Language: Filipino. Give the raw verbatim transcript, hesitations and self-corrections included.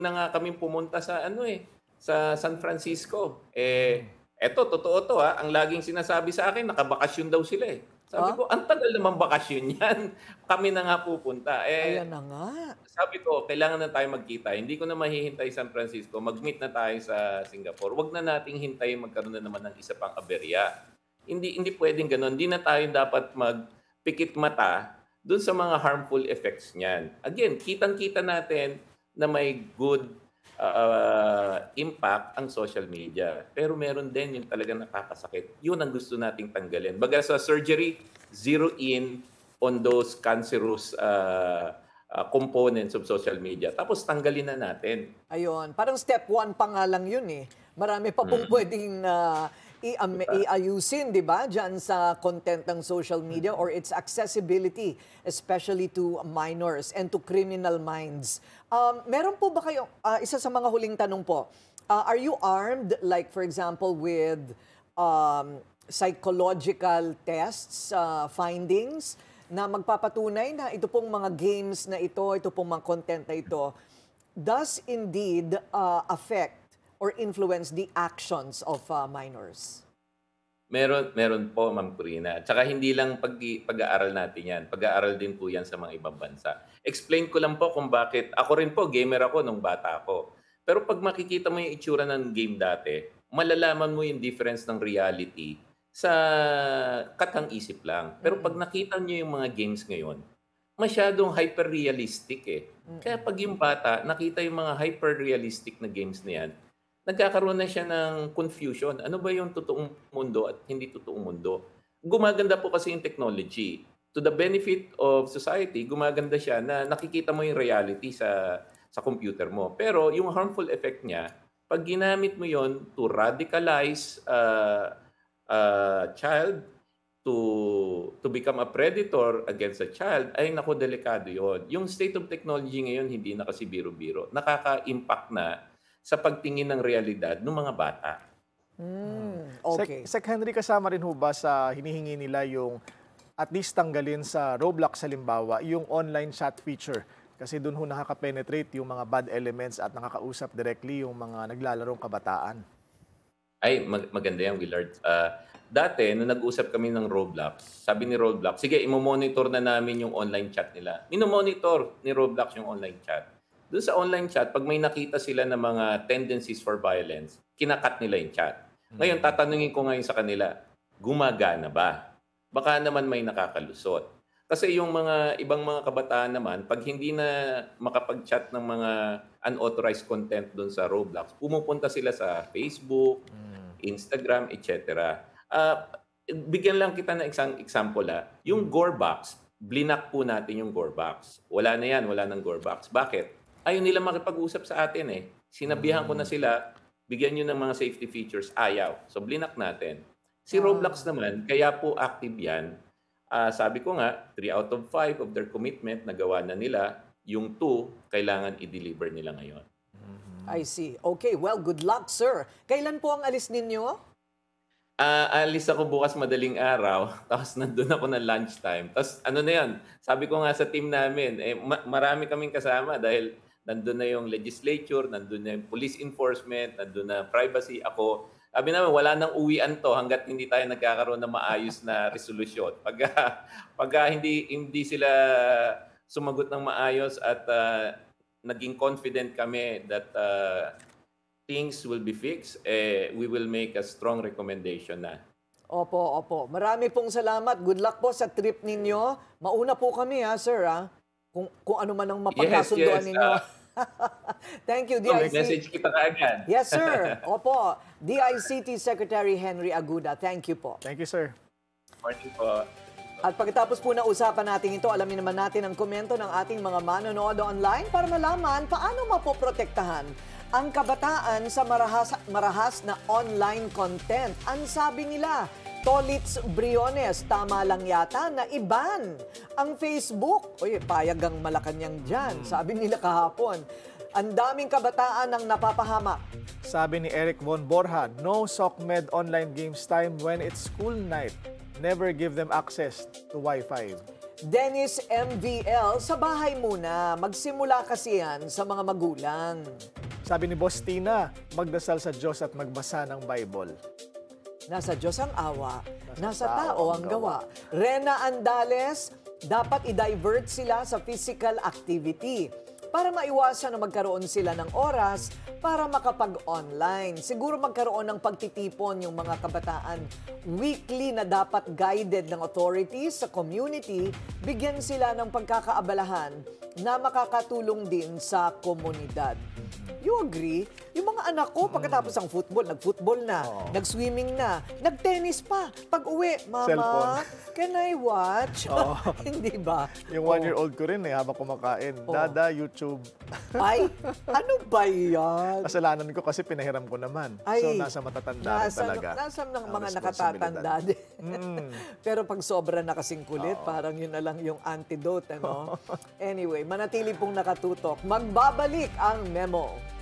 na nga kaming pumunta sa ano, eh, sa San Francisco. Eh, eto totoo 'to, ah, ang laging sinasabi sa akin nakabakasyon daw sila, eh. Sabi Ah, ko, "Ang tagal namang bakasyon niyan, kami na nga pupunta." ayan Eh, na nga. sabi ko, "Kailangan na tayong magkita, hindi ko na mahihintay San Francisco, mag-meet na tayo sa Singapore. 'Wag na nating hintayin magkaroon na naman ng isa pang aberya." Hindi hindi puwedeng gano'n, hindi na tayo dapat magpikit mata do'n sa mga harmful effects niyan. Again, kitang-kita natin na may good, ah, impact ang social media. Pero meron din yung talagang nakakasakit. Yun ang gusto nating tanggalin. Baga sa surgery, zero in on those cancerous, ah, ah, components of social media. Tapos tanggalin na natin. Ayun, parang step one pa nga lang yun, eh. Marami pa pong Mm, puwedeng, ah, i-am 'di ba? i-ayusin, 'di ba, diyan sa content ng social media or its accessibility, especially to minors and to criminal minds. Um, meron po ba kayong ah, isa sa mga huling tanong po, ah, are you armed, like for example, with, um, psychological tests, ah, findings na magpapatunay na ito pong mga games na ito, ito pong mga content na ito does indeed uh, affect or influence the actions of uh, minors. Meron meron po, Ma'am Corina. Tsaka hindi lang pag pag-aaral natin 'yan, pag-aaral din po 'yan sa mga ibang bansa. Explain ko lang po kung bakit ako rin po gamer ako nung bata ako. Pero 'pag makikita mo yung itsura ng game dati, malalaman mo yung difference ng reality sa katang-isip lang. Pero 'pag Mm, nakita niyo yung mga games ngayon, masyadong hyper-realistic, eh. Kaya mm. 'pag yung bata nakita yung mga hyper-realistic na games na 'yan, nagkakaroon na siya ng confusion. Ano ba yung totoong mundo at hindi totoong mundo? Gumaganda po kasi yung technology. To the benefit of society, gumaganda siya na nakikita mo yung reality sa sa computer mo. Pero yung harmful effect niya, 'pag ginamit mo yon to radicalize, ah, ah, child, to to become a predator against a child, ay naku, delikado yon. Yung state of technology ngayon hindi na kasi biro-biro. Nakaka-impact na sa pagtingin ng realidad ng mga bata. Mm, Sec okay. Sec Henry, kasama rin ho ba sa hinihingi nila yung at least tanggalin sa Roblox halimbawa, yung online chat feature? Kasi dun ho nakaka-penetrate yung mga bad elements at nakakausap directly yung mga naglalarong kabataan. Ay, mag maganda 'yan, Willard. Ah, dati nung nag-usap kami ng Roblox, sabi ni Roblox, "Sige, imo-monitor na namin yung online chat nila." Mino-monitor ni Roblox yung online chat. Do'n sa online chat 'pag may nakita sila ng mga tendencies for violence, kina-cut nila yung chat. Ngayon Mm. tatanungin ko ngayon sa kanila, gumagana ba? Baka naman may nakakalusot. Kasi yung mga ibang mga kabataan naman 'pag hindi na makapag-chat ng mga unauthorized content do'n sa Roblox, pumupunta sila sa Facebook, Hmm. Instagram, et cetera. Ah, bigyan lang kita ng isang example, ah, yung Hmm. Gore box, blinak po natin yung Gore box. Wala na 'yan, wala ng Gore box. Bakit? Ayaw nila makipag-usap sa atin, eh. Sinabihan ko na Hmm. sila, "Bigyan niyo ng mga safety features." Ayaw. So, blinak natin. Si Roblox Ah, naman, kaya po active 'yan, ah, sabi ko nga, three out of five of their commitment nagawa na nila, yung two kailangan i-deliver nila ngayon. I see. Okay, well, good luck, sir. Kailan po ang alis ninyo? Ah, alis ako bukas madaling araw, tapos nandun ako ng lunchtime. Tapos ano na 'yun, sabi ko nga sa team namin, eh, ma marami kaming kasama dahil nandun na yung legislature, nandun na yung police enforcement, nandun na privacy. Ako, sabi namin wala nang uwian 'to hangga't hindi tayo nagkakaroon ng maayos na resolusyon. Pagka pagka hindi hindi sila sumagot ng maayos at, ah, naging confident kami that, ah, things will be fixed, eh, we will make a strong recommendation na. Opo, opo. Marami pong salamat. Good luck po sa trip ninyo. Mauna po kami ha, sir ha. Kung, kung ano man ang Yes, mapagkasunduan yes, ninyo. ah, Thank you, so may D I C. message kita kaagad. Yes, sir. Opo. D I C T Secretary Henry Aguda. Thank you po. Thank you, sir. Morning po. At pagkatapos po na usapan natin ito, alamin naman natin ang komento ng ating mga manonood online para malaman paano mapoprotektahan ang kabataan sa marahas, marahas na online content. Ang sabi nila, Tolits Briones, tama lang yata na iban ang Facebook. Uy, payag ang Malacanang dyan. Sabi nila kahapon, ang daming kabataan ang napapahamak. Sabi ni Eric Von Borja, no SOCMED online games time when it's school night. Never give them access to Wi-Fi. Dennis M V L, sa bahay muna. Magsimula kasi yan sa mga magulang. Sabi ni Boss Tina, magdasal sa Diyos at magbasa ng Bible. Nasa Diyos ang awa, nasa, Nasa tao ang gawa. Rena Andales, dapat i-divert sila sa physical activity para maiwasan na magkaroon sila ng oras para makapag-online. Siguro magkaroon ng pagtitipon yung mga kabataan. Weekly na dapat guided ng authorities sa community, bigyan sila ng pagkakaabalahan na makakatulong din sa komunidad. You agree? Yung mga anak ko, pagkatapos ng football, nag-football na, Oo. nag-swimming na, nag-tennis pa. Pag uwi, Mama, Cellphone. can I watch? Oo. Hindi ba? Yung one-year-old ko rin eh, habang kumakain, Dada, YouTube. Ay, ano ba yan? Kasalanan ko kasi pinahiram ko naman. Ay, so, nasa matatanda rin nasa, talaga. Nasa ng ang mga responsibilidad. nakatatanda din. Mm. Pero pag sobra na kasing kulit, parang yun na lang yung antidote, ano? Anyway, manatili pong nakatutok. Magbabalik ang memo.